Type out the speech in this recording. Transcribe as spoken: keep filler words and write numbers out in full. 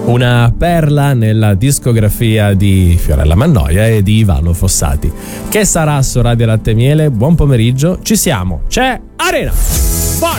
una perla nella discografia di Fiorella Mannoia e di Ivano Fossati. Che sarà su Radio Latte e Miele? Buon pomeriggio, ci siamo, c'è Arena!